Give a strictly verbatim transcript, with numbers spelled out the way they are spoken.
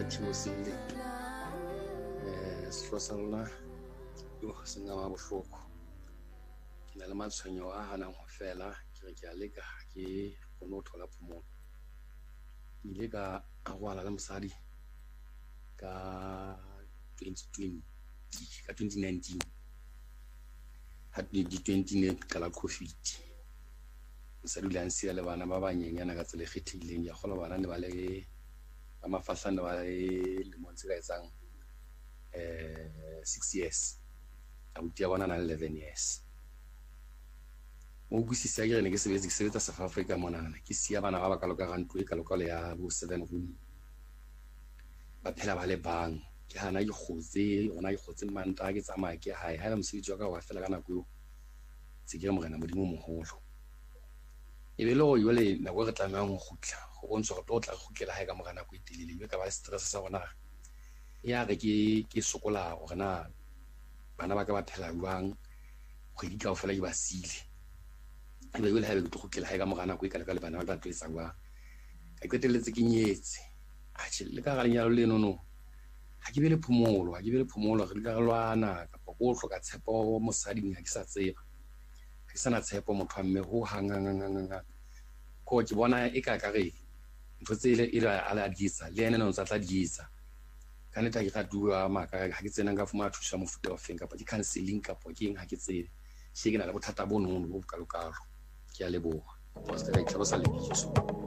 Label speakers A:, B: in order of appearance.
A: Timosile eh sifosana yo singa ma bohloko ke na le matshwenyo a hana ho fela ke re ke a leka ke kono thola phomolo ile ka awala la mosadi ka twenty twenty ka twenty nineteen hat di twenty ne kala covid mosadi le ansia le bana ba banyenyana ka tsele kgethileng ya gola bana ne ba le amafahla ba le montse ka etsang eh six years abuti ya bona na eleven years mo gusisa ke ne ke sebetsa ke sebetsa South Africa mona ke sia bana ba ba ka loka rantwe ka loka le ya bo seven room ba phela ba le bang ke hana ke khotse ona ke khotse manta ke tsamaya ke hae ha le mosebetsi wa ka wa fela kana go tse ke morena modimo moholo e be lo yo le na go re tlameha go khutla go bontse go totla go khutlela hae ka morena go itelele be ka ba stress sa gona ya re ke ke sokola gore na bana ba ka ba phela jwang go di ka o fela ke ba sile e be le ha be go khutlela hae ka morena go ikala ka le bana ba tloetsa jwa ka qetelletse ke nyetse a tshile le ka ga lenyalo le no no ha ke be le phomolo ha ke be le phomolo re ka lwana ka go hloka tshepo mosading ha ke sa tseba ke sana tshepo motho mme ho hanganganga ko ke bona e ka ka re mfotsele ile ala adisa le ene no tsa tla diisa kana ta ke ga dua maka ha ke tsena nga fuma thusa mofuta wa feng kapa di counseling kapa ke eng ha ke tsene se ke na le bothata bono bo ka lokalo ke a leboga posta ka itse ba sa le bitso